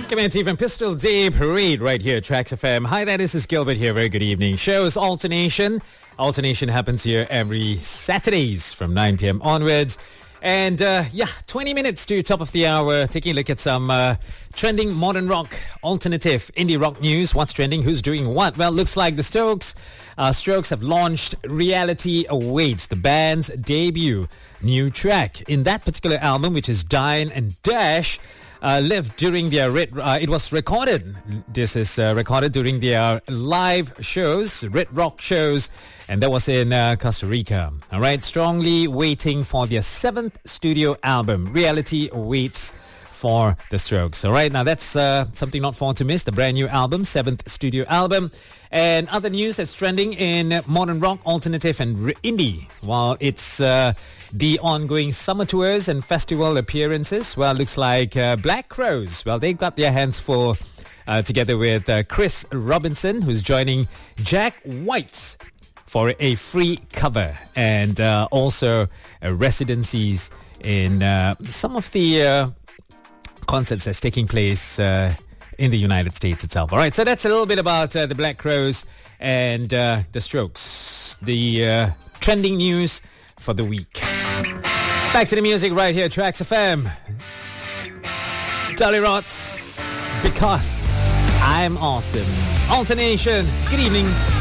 Coming at you from Pistol Day Parade right here at Trax FM. Hi there, this is Gilbert here. Very good evening. Show's Alternation. Alternation happens here every Saturdays from 9 p.m. onwards. And 20 minutes to top of the hour, taking a look at some trending modern rock, alternative, indie rock news. What's trending? Who's doing what? Well, looks like the Strokes have launched Reality Awaits, the band's debut new track. In that particular album, which is Dine and Dash, lived during their it was recorded. This is recorded during their live shows, Red Rock shows, and that was in Costa Rica. All right, strongly waiting for their 7th studio album. Reality Awaits for the Strokes. All right, now that's something not for to miss. The brand new album, 7th studio album. And other news that's trending in modern rock, alternative, and indie. While it's the ongoing summer tours and festival appearances, well, looks like Black Crowes, well, they got their hands full together with Chris Robinson, who's joining Jack White for a free cover, and also residencies in some of the concerts that's taking place in the United States itself. All right, so that's a little bit about the Black Crowes and the Strokes, the trending news for the week. Back to the music right here, Trax FM. Dolly Rots, Because I'm Awesome. Alternation, good evening.